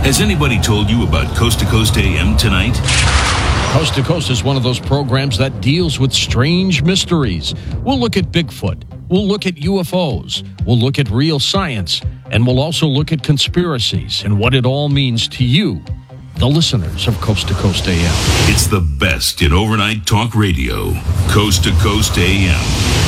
Has anybody told you about Coast to Coast AM tonight? Coast to Coast is one of those programs that deals with strange mysteries. We'll look at Bigfoot. We'll look at UFOs. We'll look at real science. And we'll also look at conspiracies and what it all means to you, the listeners of Coast to Coast AM. It's the best in overnight talk radio. Coast to Coast AM.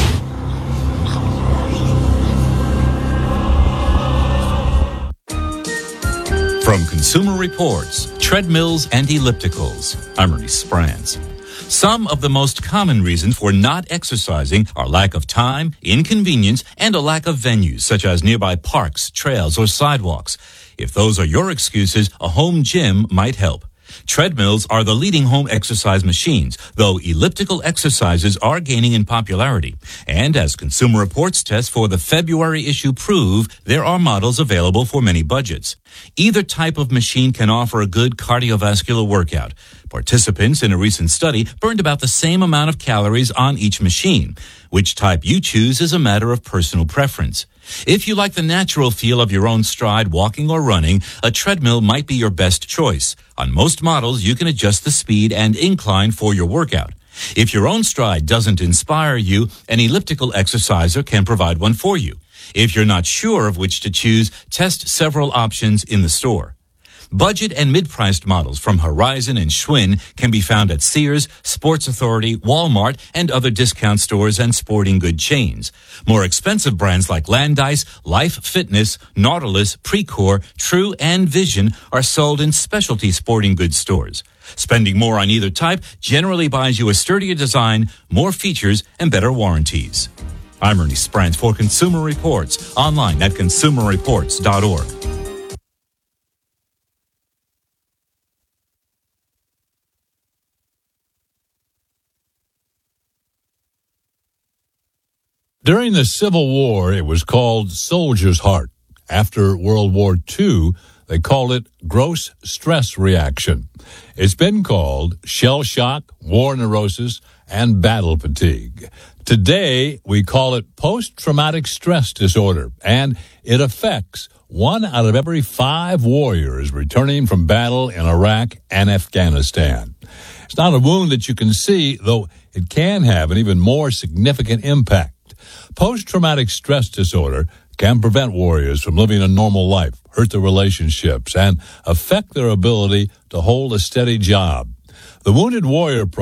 From Consumer Reports, Treadmills and Ellipticals, I'm Ernie Sprance. Some of the most common reasons for not exercising are lack of time, inconvenience, and a lack of venues such as nearby parks, trails, or sidewalks. If those are your excuses, a home gym might help. Treadmills are the leading home exercise machines, though elliptical exercises are gaining in popularity. And as Consumer Reports tests for the February issue prove, there are models available for many budgets. Either type of machine can offer a good cardiovascular workout. Participants in a recent study burned about the same amount of calories on each machine. Which type you choose is a matter of personal preference. If you like the natural feel of your own stride walking or running, a treadmill might be your best choice. On most models, you can adjust the speed and incline for your workout. If your own stride doesn't inspire you, an elliptical exerciser can provide one for you. If you're not sure of which to choose, test several options in the store. Budget and mid-priced models from Horizon and Schwinn can be found at Sears, Sports Authority, Walmart, and other discount stores and sporting good chains. More expensive brands like Landis, Life Fitness, Nautilus, Precor, True, and Vision are sold in specialty sporting goods stores. Spending more on either type generally buys you a sturdier design, more features, and better warranties. I'm Ernie Sprance for Consumer Reports, online at consumerreports.org. During the Civil War, it was called soldier's heart. After World War II, they called it gross stress reaction. It's been called shell shock, war neurosis, and battle fatigue. Today, we call it post-traumatic stress disorder, and it affects 1 out of every 5 warriors returning from battle in Iraq and Afghanistan. It's not a wound that you can see, though it can have an even more significant impact. Post-traumatic stress disorder can prevent warriors from living a normal life, hurt their relationships, and affect their ability to hold a steady job. The Wounded Warrior